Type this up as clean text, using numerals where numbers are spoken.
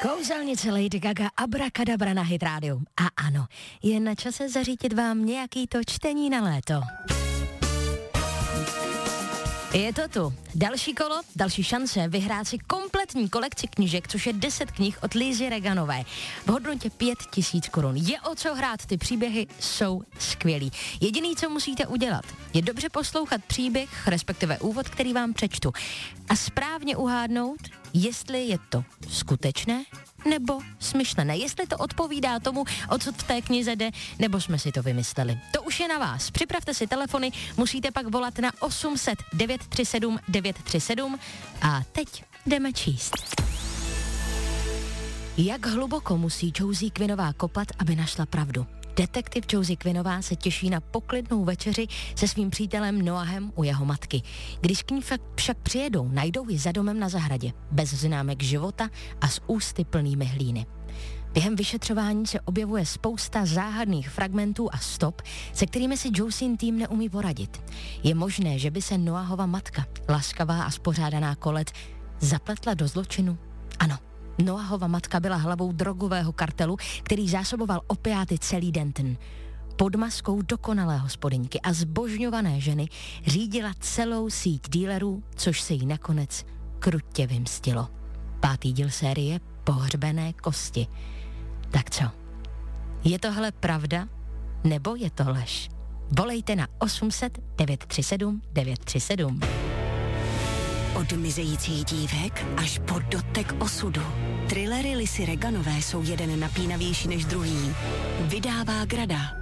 Kouzelnice Lady Gaga, Abracadabra na Hit Radio. A ano, je na čase zařídit vám nějaký to čtení na léto. Je to tu. Další kolo, další šance vyhrát si kompletní kolekci knížek, což je 10 knih od Lizy Reganové. V hodnotě 5000 korun. Je o co hrát, ty příběhy jsou skvělý. Jediný, co musíte udělat, je dobře poslouchat příběh, respektive úvod, který vám přečtu. A správně uhádnout, jestli je to skutečné nebo smyšlené. Jestli to odpovídá tomu, o co v té knize jde, nebo jsme si to vymysleli. To už je na vás. Připravte si telefony, musíte pak volat na 800 937 937 a teď jdeme číst. Jak hluboko musí Josie Quinnová kopat, aby našla pravdu? Detektiv Josie Quinnová se těší na poklidnou večeři se svým přítelem Noahem u jeho matky. Když k ní však přijedou, najdou ji za domem na zahradě, bez známek života a s ústy plnými hlíny. Během vyšetřování se objevuje spousta záhadných fragmentů a stop, se kterými si Josien tým neumí poradit. Je možné, že by se Noahova matka, laskavá a spořádaná Colette, zapletla do zločinu? Ano. Noahova matka byla hlavou drogového kartelu, který zásoboval opiáty celý Denton. Pod maskou dokonalé hospodyňky a zbožňované ženy řídila celou síť dílerů, což se jí nakonec krutě vymstilo. 5. díl série Pohřbené kosti. Tak co? Je tohle pravda? Nebo je to lež? Volejte na 800 937 937. Od mizejících dívek až po dotek osudu. Thrillery Lizy Reganové jsou jeden napínavější než druhý. Vydává Grada.